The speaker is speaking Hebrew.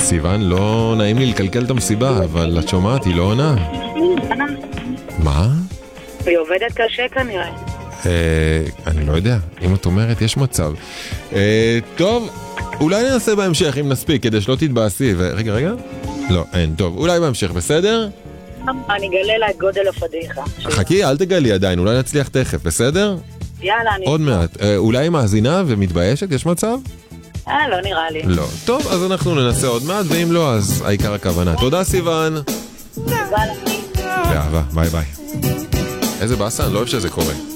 סיוון, לא נעים לי לקלקל את המסיבה, אבל את שומעת, היא לא עונה. מה? היא עובדת קשה כנראה. אני לא יודע, אם את אומרת, יש מצב. טוב, אולי ננסה בהמשך אם נספיק, כדי שלא תתבאסי. רגע. לא, אין, טוב, אולי בהמשך, בסדר? אני אגלה לה את גודל הפדיחה. חכי, אל תגלי עדיין, אולי נצליח תכף, בסדר? יאללה, אני... עוד מעט. אולי היא מאזינה ומתביישת, יש מצב? לא נראה לי. לא. טוב, אז אנחנו ננסה עוד מעט, ואם לא, אז העיקר הכוונה. תודה, סיוון. תודה לכם. באהבה, ביי ביי. איזה באסה, אני לא אוהב שזה קורה.